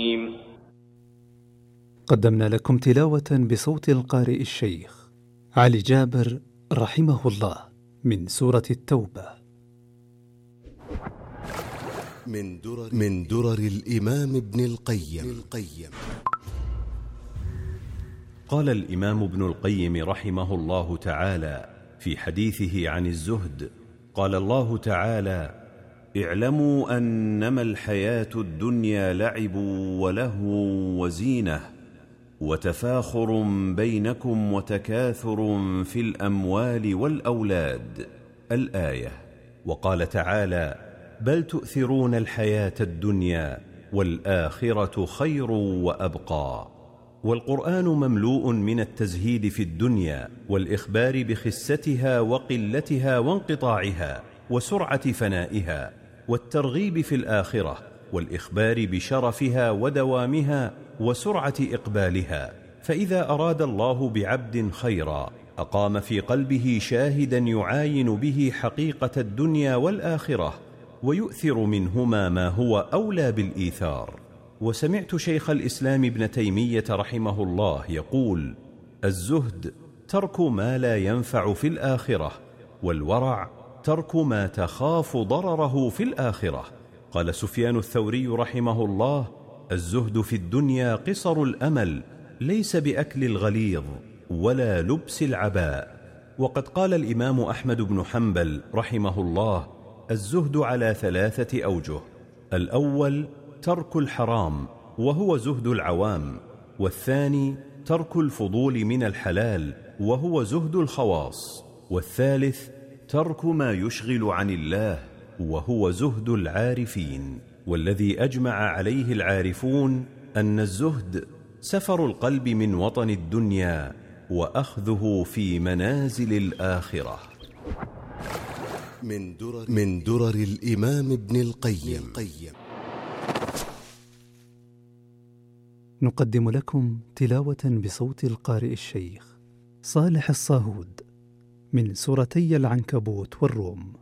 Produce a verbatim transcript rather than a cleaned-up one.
قدمنا لكم تلاوة بصوت القارئ الشيخ علي جابر رحمه الله من سورة التوبة. من درر, من درر الإمام ابن القيم, القيم قال الإمام ابن القيم رحمه الله تعالى في حديثه عن الزهد: قال الله تعالى: اعلموا أنما الحياة الدنيا لعب ولهو وزينة وتفاخر بينكم وتكاثر في الأموال والأولاد. الآية. وقال تعالى: بل تؤثرون الحياة الدنيا والآخرة خير وأبقى. والقرآن مملوء من التزهيد في الدنيا والإخبار بخستها وقلتها وانقطاعها وسرعة فنائها، والترغيب في الآخرة والإخبار بشرفها ودوامها وسرعة إقبالها. فإذا أراد الله بعبد خيرا أقام في قلبه شاهدا يعاين به حقيقة الدنيا والآخرة ويؤثر منهما ما هو أولى بالإيثار. وسمعت شيخ الإسلام ابن تيمية رحمه الله يقول: الزهد ترك ما لا ينفع في الآخرة، والورع ترك ما تخاف ضرره في الآخرة. قال سفيان الثوري رحمه الله: الزهد في الدنيا قصر الأمل، ليس بأكل الغليظ ولا لبس العباء. وقد قال الإمام أحمد بن حنبل رحمه الله: الزهد على ثلاثة أوجه: الأول ترك الحرام وهو زهد العوام، والثاني ترك الفضول من الحلال وهو زهد الخواص، والثالث ترك ما يشغل عن الله وهو زهد العارفين. والذي أجمع عليه العارفون أن الزهد سفر القلب من وطن الدنيا وأخذه في منازل الآخرة. من درر, من درر الإمام ابن القيم. نقدم لكم تلاوة بصوت القارئ الشيخ صالح الصاهود من سورتي العنكبوت والروم.